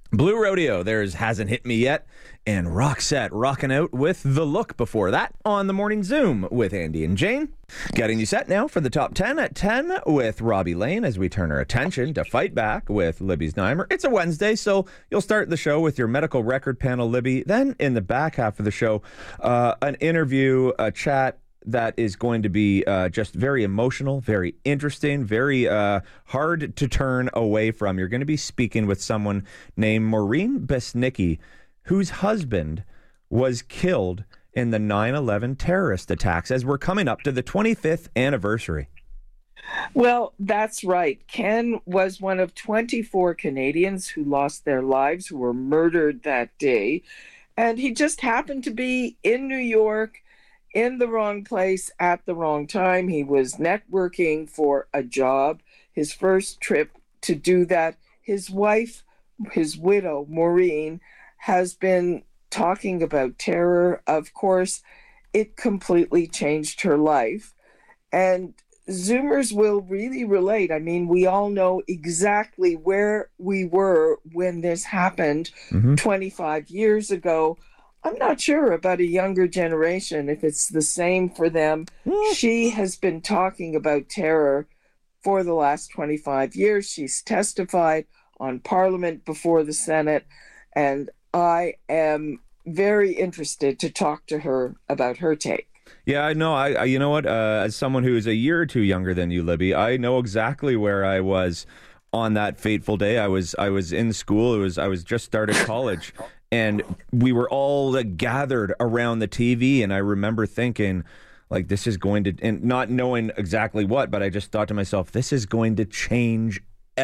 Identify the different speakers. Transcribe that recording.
Speaker 1: Blue Rodeo, there's Hasn't Hit Me Yet, and Roxette rocking out with The Look before that on the Morning Zoom with Andy and Jane. Getting you set now for the top 10 at 10 with Robbie Lane as we turn our attention to Fight Back with Libby Znaimer. It's a Wednesday, so you'll start the show with your medical record panel, Libby. Then in the back half of the show, an interview, a chat that is going to be just very emotional, very interesting, very hard to turn away from. You're going to be speaking with someone named Maureen Besnicki, whose husband was killed in the 9/11 terrorist attacks, as we're coming up to the 25th anniversary.
Speaker 2: Well, that's right. Ken was one of 24 Canadians who lost their lives, who were murdered that day. And he just happened to be in New York in the wrong place at the wrong time. He was networking for a job, his first trip to do that. His wife, his widow, Maureen, has been talking about terror. Of course, it completely changed her life. And Zoomers will really relate. I mean, we all know exactly where we were when this happened 25 years ago. I'm not sure about a younger generation if it's the same for them. She has been talking about terror for the last 25 years. She's testified on Parliament before the Senate, and I am very interested to talk to her about her take.
Speaker 1: Yeah, I know. I you know what? As someone who is a year or two younger than you, Libby, I know exactly where I was on that fateful day. I was in school. I was just started college. And we were all gathered around the TV, and I remember thinking, like, this is going to, and not knowing exactly what, but I just thought to myself, this is going to change